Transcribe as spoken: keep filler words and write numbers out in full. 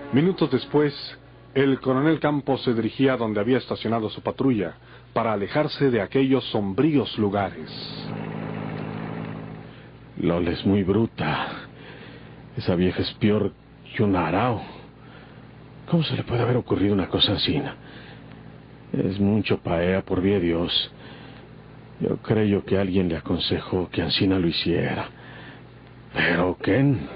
Minutos después, el coronel Campos se dirigía a donde había estacionado su patrulla para alejarse de aquellos sombríos lugares. Lola es muy bruta. Esa vieja es peor que un arao. ¿Cómo se le puede haber ocurrido una cosa así? Es mucho pa' ella, por vía de Dios. Yo creo que alguien le aconsejó que Ancina lo hiciera. Pero, ¿quién?